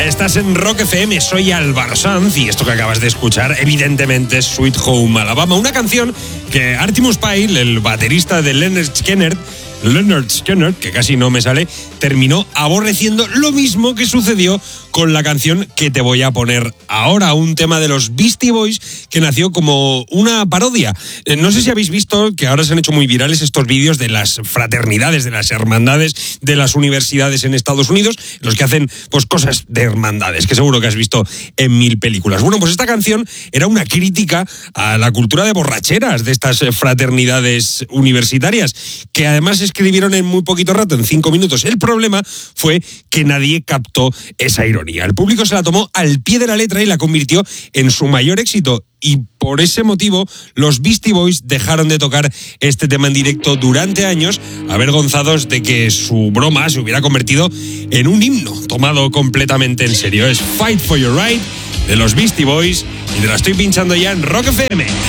Estás en Rock FM, soy Álvaro Sanz y esto que acabas de escuchar evidentemente es Sweet Home Alabama, una canción que Artemus Pyle, el baterista de Lynyrd Skynyrd, que casi no me sale, terminó aborreciendo, lo mismo que sucedió con la canción que te voy a poner ahora, un tema de los Beastie Boys que nació como una parodia. No sé si habéis visto que ahora se han hecho muy virales estos vídeos de las fraternidades, de las hermandades de las universidades en Estados Unidos, los que hacen pues cosas de hermandades, que seguro que has visto en 1000 películas. Bueno, pues esta canción era una crítica a la cultura de borracheras de estas fraternidades universitarias, que además escribieron en muy poquito rato, en 5 minutos. El problema fue que nadie captó esa ironía. El público se la tomó al pie de la letra y la convirtió en su mayor éxito. Y por ese motivo, los Beastie Boys dejaron de tocar este tema en directo durante años, avergonzados de que su broma se hubiera convertido en un himno tomado completamente en serio. Es Fight for Your Right de los Beastie Boys y te la estoy pinchando ya en Rock FM.